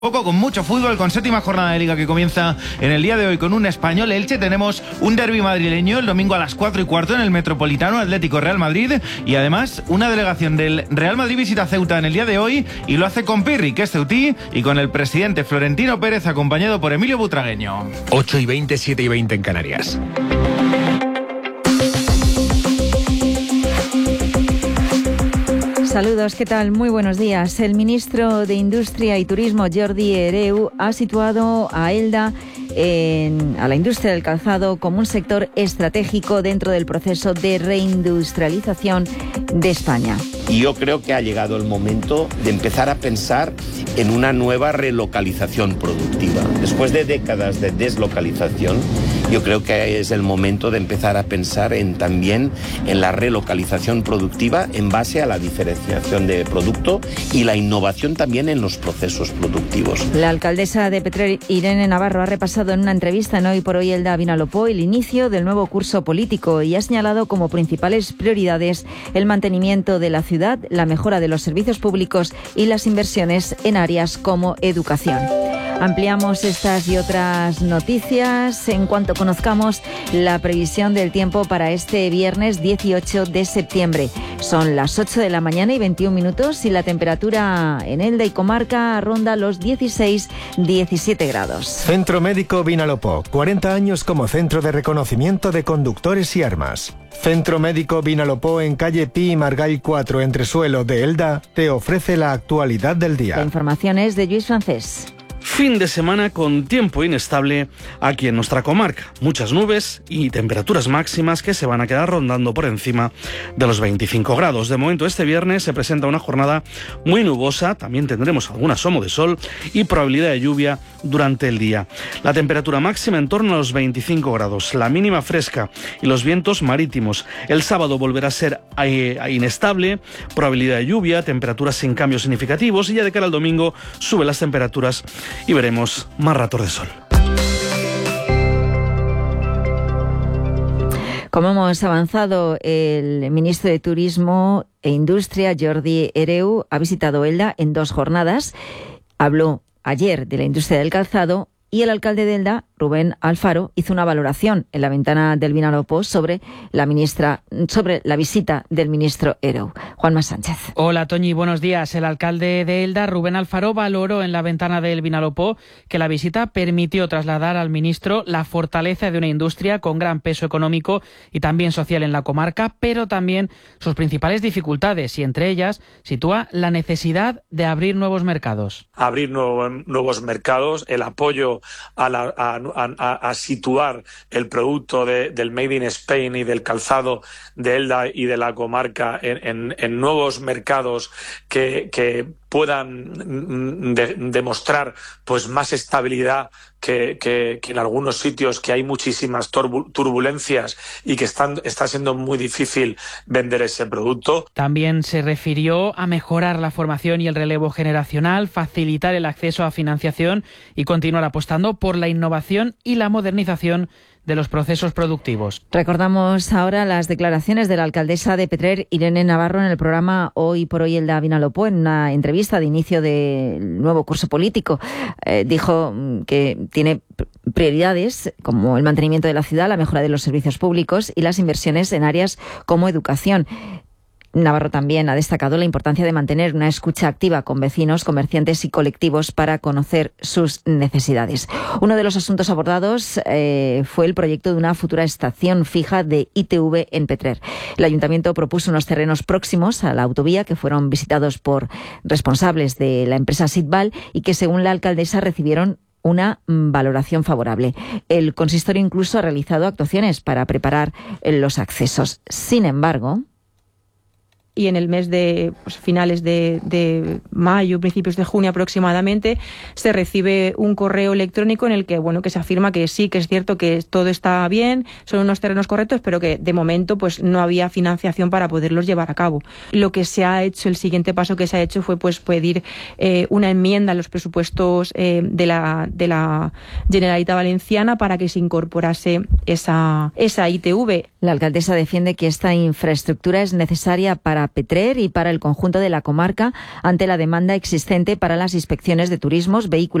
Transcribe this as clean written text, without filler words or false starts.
Poco con mucho fútbol, con séptima jornada de Liga que comienza en el día de hoy con un Español Elche. Tenemos un derbi madrileño el domingo a las 4:15 en el Metropolitano, Atlético Real Madrid. Y además una delegación del Real Madrid visita Ceuta en el día de hoy y lo hace con Pirri, que es ceutí, y con el presidente Florentino Pérez, acompañado por Emilio Butragueño. 8:20, 7:20 en Canarias. Saludos, ¿qué tal? Muy buenos días. El ministro de Industria y Turismo, Jordi Hereu, ha situado a Elda, a la industria del calzado, como un sector estratégico dentro del proceso de reindustrialización de España. Y yo creo que ha llegado el momento de empezar a pensar en una nueva relocalización productiva. Después de décadas de deslocalización, yo creo que es el momento de empezar a pensar también en la relocalización productiva en base a la diferenciación de producto y la innovación también en los procesos productivos. La alcaldesa de Petrer, Irene Navarro, ha repasado en una entrevista en Hoy por Hoy Elda Vinalopó el inicio del nuevo curso político y ha señalado como principales prioridades el mantenimiento de la ciudad, la mejora de los servicios públicos y las inversiones en áreas como educación. Ampliamos estas y otras noticias en cuanto conozcamos la previsión del tiempo para este viernes 18 de septiembre. Son las 8 de la mañana y 21 minutos y la temperatura en Elda y comarca ronda los 16-17 grados. Centro Médico Vinalopó, 40 años como centro de reconocimiento de conductores y armas. Centro Médico Vinalopó en calle Pi y Margall 4, Entresuelo de Elda, te ofrece la actualidad del día. La información es de Lluís Francés. Fin de semana con tiempo inestable aquí en nuestra comarca. Muchas nubes y temperaturas máximas que se van a quedar rondando por encima de los 25 grados. De momento, este viernes se presenta una jornada muy nubosa. También tendremos algún asomo de sol y probabilidad de lluvia durante el día. La temperatura máxima en torno a los 25 grados. La mínima fresca y los vientos marítimos. El sábado volverá a ser inestable. Probabilidad de lluvia, temperaturas sin cambios significativos. Y ya de cara al domingo suben las temperaturas y veremos más ratos de sol. Como hemos avanzado, el ministro de Turismo e Industria, Jordi Hereu, ha visitado Elda en 2 jornadas. Habló ayer de la industria del calzado y el alcalde de Elda, Rubén Alfaro, hizo una valoración en la ventana del Vinalopó sobre la visita del ministro Hereu. Juanma Sánchez. Hola, Toñi, buenos días. El alcalde de Elda, Rubén Alfaro, valoró en la ventana del Vinalopó que la visita permitió trasladar al ministro la fortaleza de una industria con gran peso económico y también social en la comarca, pero también sus principales dificultades, y entre ellas sitúa la necesidad de abrir nuevos mercados. Abrir nuevos mercados, el apoyo a situar el producto del Made in Spain y del calzado de Elda y de la comarca en nuevos mercados que puedan demostrar pues más estabilidad que en algunos sitios que hay muchísimas turbulencias y que está siendo muy difícil vender ese producto. También se refirió a mejorar la formación y el relevo generacional, facilitar el acceso a financiación y continuar apostando por la innovación y la modernización de los procesos productivos. Recordamos ahora las declaraciones de la alcaldesa de Petrer, Irene Navarro, en el programa Hoy por Hoy Elda Vinalopó, en una entrevista de inicio del nuevo curso político. Dijo que tiene prioridades como el mantenimiento de la ciudad, la mejora de los servicios públicos y las inversiones en áreas como educación. Navarro también ha destacado la importancia de mantener una escucha activa con vecinos, comerciantes y colectivos para conocer sus necesidades. Uno de los asuntos abordados fue el proyecto de una futura estación fija de ITV en Petrer. El ayuntamiento propuso unos terrenos próximos a la autovía que fueron visitados por responsables de la empresa Sitbal y que, según la alcaldesa, recibieron una valoración favorable. El consistorio incluso ha realizado actuaciones para preparar los accesos. Sin embargo, y en el mes de finales de mayo, principios de junio aproximadamente, se recibe un correo electrónico en el que que se afirma que sí, que es cierto que todo está bien, son unos terrenos correctos, pero que de momento no había financiación para poderlos llevar a cabo. Lo que se ha hecho, el siguiente paso que se ha hecho fue pedir una enmienda a los presupuestos de la Generalitat Valenciana para que se incorporase esa ITV. La alcaldesa defiende que esta infraestructura es necesaria para para Petrer y para el conjunto de la comarca ante la demanda existente para las inspecciones de turismos, vehículos